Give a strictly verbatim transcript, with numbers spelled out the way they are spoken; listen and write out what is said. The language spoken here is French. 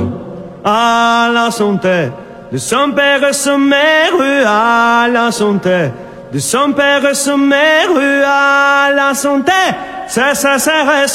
à la santé de son père et sa mère, à la santé de son père et sa mère, à la santé, c'est, c'est, c'est,